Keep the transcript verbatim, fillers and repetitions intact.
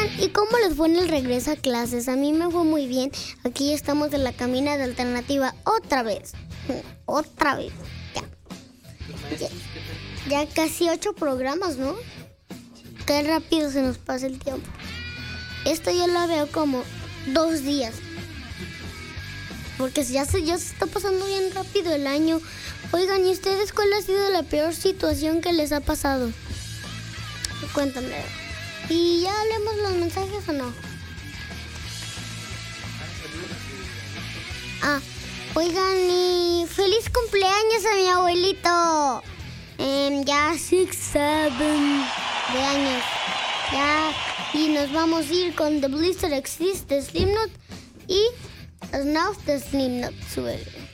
Oigan, ¿y cómo les fue en el regreso a clases? A mí me fue muy bien. Aquí estamos en la cabina de alternativa otra vez. Otra vez. Ya. Ya, ya casi ocho programas, ¿no? Qué rápido se nos pasa el tiempo. Esto yo lo veo como dos días. Porque ya se, ya se está pasando bien rápido el año. Oigan, ¿y ustedes cuál ha sido la peor situación que les ha pasado? Cuéntame. ¿Y ya hablemos los mensajes o no? Ah, oigan, y feliz cumpleaños a mi abuelito. Eh, ya six, seven de años. Ya, y nos vamos a ir con The Blizzard Exist de Slipknot y Snuff de Slipknot. Sube.